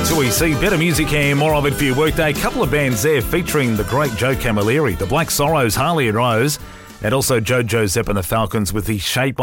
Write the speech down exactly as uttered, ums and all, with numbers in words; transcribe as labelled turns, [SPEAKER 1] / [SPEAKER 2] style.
[SPEAKER 1] So we see better music and more of it for your workday. A couple of bands there featuring the great Joe Camilleri, the Black Sorrows, Harley and Rose, and also Jojo Zepp and the Falcons with the Shape